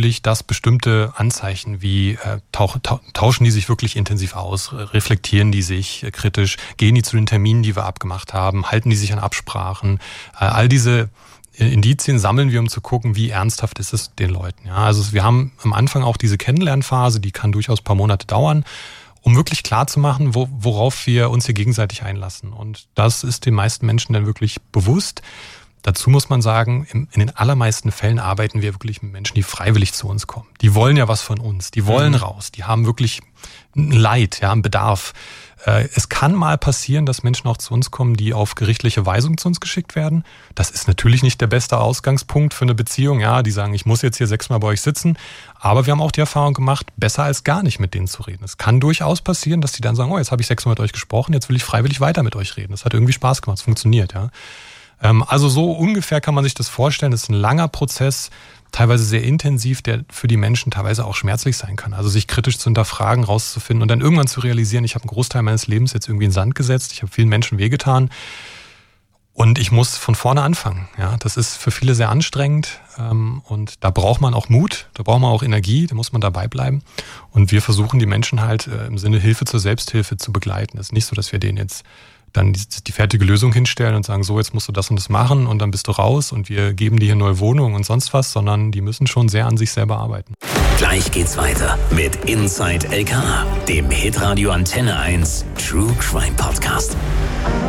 natürlich, dass bestimmte Anzeichen wie tauschen die sich wirklich intensiv aus, reflektieren die sich kritisch, gehen die zu den Terminen, die wir abgemacht haben, halten die sich an Absprachen, all diese Indizien sammeln wir, um zu gucken, wie ernsthaft ist es den Leuten. Ja, also wir haben am Anfang auch diese Kennenlernphase, die kann durchaus ein paar Monate dauern, um wirklich klarzumachen, worauf wir uns hier gegenseitig einlassen. Und das ist den meisten Menschen dann wirklich bewusst. Dazu muss man sagen, in den allermeisten Fällen arbeiten wir wirklich mit Menschen, die freiwillig zu uns kommen. Die wollen ja was von uns, die wollen raus, die haben wirklich ein Leid, ja, einen Bedarf. Es kann mal passieren, dass Menschen auch zu uns kommen, die auf gerichtliche Weisung zu uns geschickt werden. Das ist natürlich nicht der beste Ausgangspunkt für eine Beziehung. Ja, die sagen, ich muss jetzt hier 6-mal bei euch sitzen. Aber wir haben auch die Erfahrung gemacht, besser als gar nicht mit denen zu reden. Es kann durchaus passieren, dass die dann sagen, oh, jetzt habe ich 6-mal mit euch gesprochen, jetzt will ich freiwillig weiter mit euch reden. Das hat irgendwie Spaß gemacht, es funktioniert, ja. Also so ungefähr kann man sich das vorstellen. Das ist ein langer Prozess, teilweise sehr intensiv, der für die Menschen teilweise auch schmerzlich sein kann. Also sich kritisch zu hinterfragen, rauszufinden und dann irgendwann zu realisieren, ich habe einen Großteil meines Lebens jetzt irgendwie in den Sand gesetzt, ich habe vielen Menschen wehgetan und ich muss von vorne anfangen. Ja, das ist für viele sehr anstrengend und da braucht man auch Mut, da braucht man auch Energie, da muss man dabei bleiben. Und wir versuchen die Menschen halt im Sinne Hilfe zur Selbsthilfe zu begleiten. Es ist nicht so, dass wir denen jetzt dann die fertige Lösung hinstellen und sagen, so, jetzt musst du das und das machen und dann bist du raus und wir geben dir hier neue Wohnungen und sonst was, sondern die müssen schon sehr an sich selber arbeiten. Gleich geht's weiter mit Inside LK, dem Hitradio Antenne 1 True Crime Podcast.